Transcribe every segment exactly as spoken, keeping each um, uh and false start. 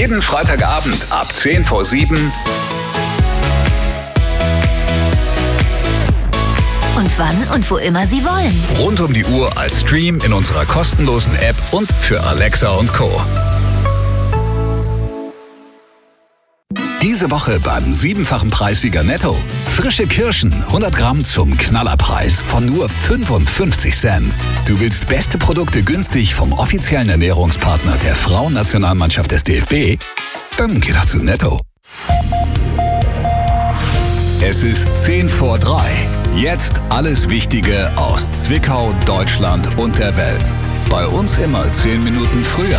Jeden Freitagabend ab zehn vor sieben. Und wann und wo immer Sie wollen. Rund um die Uhr als Stream in unserer kostenlosen App und für Alexa und Co. Diese Woche beim siebenfachen Preissieger Netto. Frische Kirschen, hundert Gramm zum Knallerpreis von nur fünfundfünfzig Cent. Du willst beste Produkte günstig vom offiziellen Ernährungspartner der Frauennationalmannschaft des D F B? Dann geh doch zu Netto. Es ist zehn vor drei. Jetzt alles Wichtige aus Zwickau, Deutschland und der Welt. Bei uns immer zehn Minuten früher.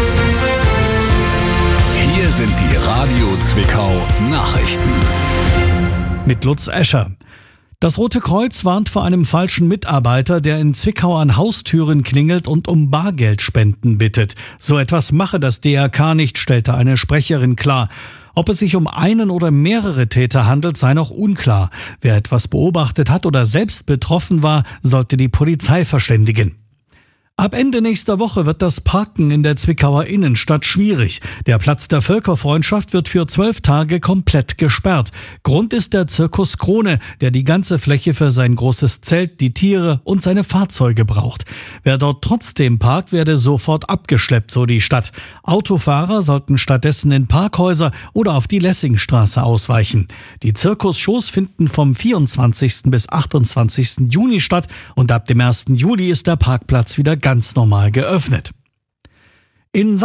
Hier sind die Radio Zwickau Nachrichten. Mit Lutz Escher. Das Rote Kreuz warnt vor einem falschen Mitarbeiter, der in Zwickau an Haustüren klingelt und um Bargeldspenden bittet. So etwas mache das D R K nicht, stellte eine Sprecherin klar. Ob es sich um einen oder mehrere Täter handelt, sei noch unklar. Wer etwas beobachtet hat oder selbst betroffen war, sollte die Polizei verständigen. Ab Ende nächster Woche wird das Parken in der Zwickauer Innenstadt schwierig. Der Platz der Völkerfreundschaft wird für zwölf Tage komplett gesperrt. Grund ist der Zirkus Krone, der die ganze Fläche für sein großes Zelt, die Tiere und seine Fahrzeuge braucht. Wer dort trotzdem parkt, werde sofort abgeschleppt, so die Stadt. Autofahrer sollten stattdessen in Parkhäuser oder auf die Lessingstraße ausweichen. Die Zirkusshows finden vom vierundzwanzigsten bis achtundzwanzigsten Juni statt und ab dem ersten Juli ist der Parkplatz wieder ganz normal geöffnet. In